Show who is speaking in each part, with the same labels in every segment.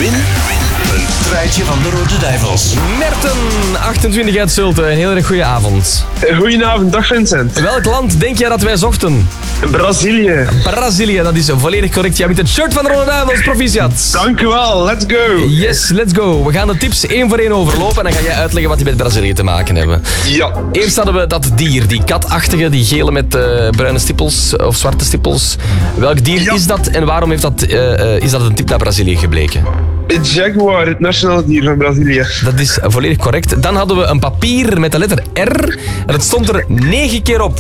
Speaker 1: Win een truitje van de Rode Duivels.
Speaker 2: Merten, 28 uit Zulte. Een heel erg goede avond.
Speaker 3: Goedenavond, dag Vincent.
Speaker 2: Welk land denk jij dat wij zochten?
Speaker 3: Brazilië.
Speaker 2: Brazilië, dat is volledig correct. Jij bent het shirt van de Rode Duivels, proficiat.
Speaker 3: Dank u wel, let's go.
Speaker 2: Yes, let's go. We gaan de tips 1 voor 1 overlopen en dan ga jij uitleggen wat die met Brazilië te maken hebben.
Speaker 3: Ja.
Speaker 2: Eerst hadden we dat dier, die katachtige, die gele met bruine stippels of zwarte stippels. Welk dier is dat en waarom heeft is dat een tip naar Brazilië gebleken?
Speaker 3: Het jaguar, het nationale dier van Brazilië.
Speaker 2: Dat is volledig correct. Dan hadden we een papier met de letter R en dat stond er 9 keer op.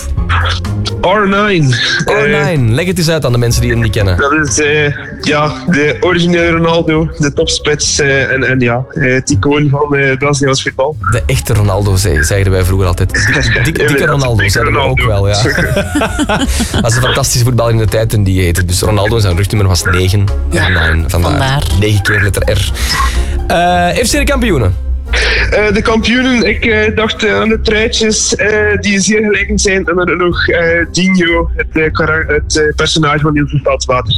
Speaker 3: R9.
Speaker 2: R9, leg het eens uit aan de mensen die hem niet kennen.
Speaker 3: Dat is de originele Ronaldo, de topspits en het icoon van Braziliaans voetbal.
Speaker 2: De echte Ronaldo, zeiden wij vroeger altijd. Dikke Ronaldo, zeiden we ook wel, ja. Dat is een fantastische voetballer in de tijd toen die heette. Dus Ronaldo, zijn rugnummer was 9.
Speaker 4: Ja,
Speaker 2: R9, vandaar. 9 keer letter R. FC de kampioenen.
Speaker 3: De kampioenen, ik dacht aan de truitjes die zeer gelijkend zijn. En dan nog Dinho, het personage van Niels Stadswater.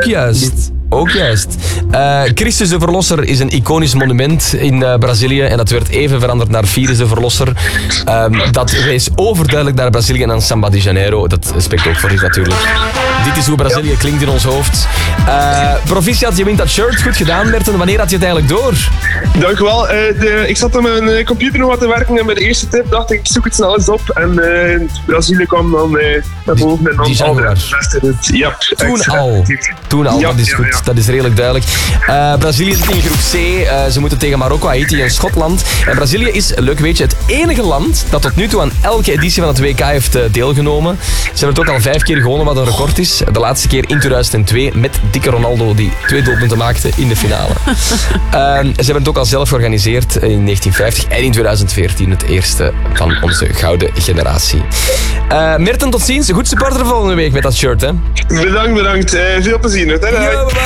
Speaker 2: Ook juist. Christus de Verlosser is een iconisch monument in Brazilië en dat werd even veranderd naar Virus de Verlosser. Dat is overduidelijk naar Brazilië en dan Samba de Janeiro. Dat spreekt ook voor zich natuurlijk. Dit is hoe Brazilië klinkt in ons hoofd. Proficiat, je wint dat shirt. Goed gedaan, Merten. Wanneer had je het eigenlijk door?
Speaker 3: Dank u wel. Ik zat aan mijn computer nog wat te werken en bij de eerste tip dacht ik zoek het snel eens op. En Brazilië kwam dan naar boven en dan al de rest in het. Ja,
Speaker 2: Toen al, dat is goed. Ja. Dat is redelijk duidelijk. Brazilië zit in groep C. Ze moeten tegen Marokko, Haiti en Schotland. En Brazilië is, leuk weet je, het enige land dat tot nu toe aan elke editie van het WK heeft deelgenomen. Ze hebben het ook al 5 keer gewonnen, wat een record is. De laatste keer in 2002 met dikke Ronaldo, die 2 doelpunten maakte in de finale. Ze hebben het ook al zelf georganiseerd in 1950 en in 2014 het eerste van onze gouden generatie. Merten, tot ziens. Goed supporter volgende week met dat shirt, hè?
Speaker 3: Bedankt. Veel plezier.
Speaker 2: Ja, bye.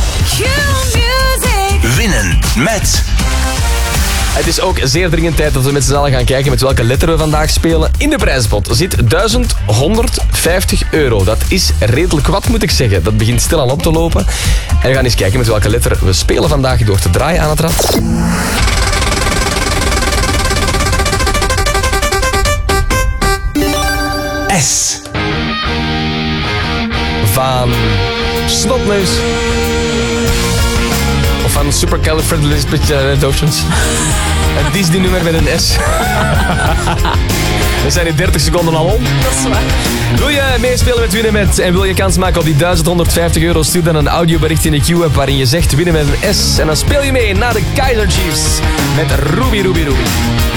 Speaker 1: Winnen met...
Speaker 2: Het is ook zeer dringend tijd dat we met z'n allen gaan kijken met welke letter we vandaag spelen. In de prijzenpot zit €1150. Dat is redelijk wat, moet ik zeggen. Dat begint stilaan op te lopen. En we gaan eens kijken met welke letter we spelen vandaag door te draaien aan het rad.
Speaker 1: S.
Speaker 2: Van snotneus. Of van Supercalifragilisticexpialidocious. Een Disney-nummer met een S. We zijn in 30 seconden al om.
Speaker 4: Dat is waar.
Speaker 2: Wil je meespelen met Winnen Met en wil je kans maken op die €1150? Stuur dan een audiobericht in de Q-app waarin je zegt Winnen met een S. En dan speel je mee naar de Kaizer Chiefs met Ruby.